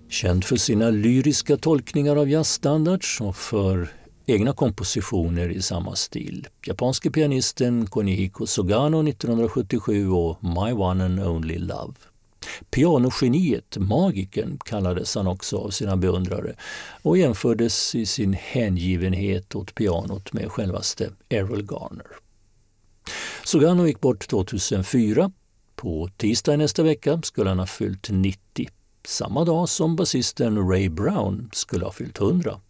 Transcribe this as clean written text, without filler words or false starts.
Känd för sina lyriska tolkningar av jazzstandards och för egna kompositioner i samma stil. Japanske pianisten Kunihiko Sugano 1977 och My One and Only Love. Pianogeniet, magikern, kallades han också av sina beundrare och jämfördes i sin hängivenhet åt pianot med självaste Errol Garner. Sugano gick bort 2004. På tisdag nästa vecka skulle han ha fyllt 90. Samma dag som basisten Ray Brown skulle ha fyllt 100.